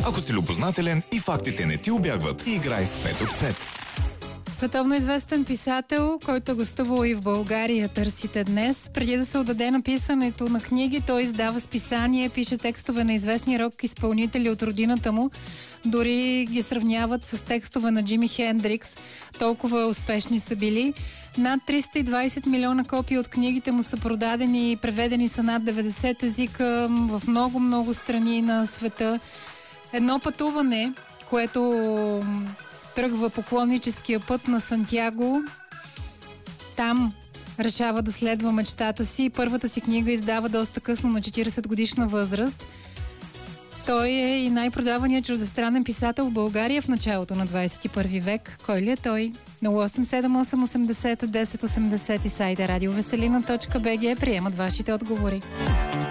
Ако си любознателен и фактите не ти убягват, играй в 5 от 5. Световно известен писател, който е гостувал и в България, търсите днес. Преди да се отдаде на писането на книги, той издава списание, пише текстове на известни рок изпълнители от родината му. Дори ги сравняват с текстове на Джими Хендрикс. Толкова успешни са били. Над 320 милиона копии от книгите му са продадени и преведени са над 90 езика в много страни на света. Едно пътуване, което тръгва поклонническия път на Сантяго. Там решава да следва мечтата си. Първата си книга издава доста късно, на 40 годишна възраст. Той е и най-продаваният чуждестранен писател в България в началото на 21 век. Кой ли е той? 0878 80 10 80 и сайта радиовеселина.bg приемат вашите отговори.